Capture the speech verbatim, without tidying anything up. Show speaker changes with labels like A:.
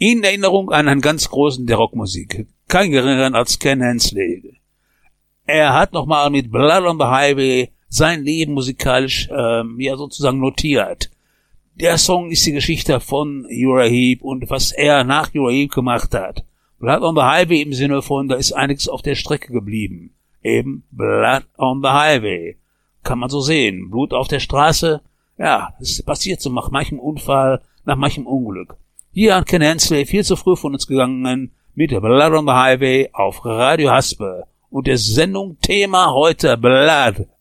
A: In Erinnerung an einen ganz großen der Rockmusik, kein geringeren als Ken Hensley. Er hat nochmal mit Blood on the Highway sein Leben musikalisch ähm, ja sozusagen notiert. Der Song ist die Geschichte von Uriah Heep und was er nach Uriah Heep gemacht hat. Blood on the Highway im Sinne von, da ist einiges auf der Strecke geblieben. Eben Blood on the Highway. Kann man so sehen. Blut auf der Straße. Ja, es passiert so nach manchem Unfall, nach manchem Unglück. Hier hat Ken Hensley viel zu früh von uns gegangen mit Blood on the Highway auf Radio Haspe. Und der Sendung Thema heute Blood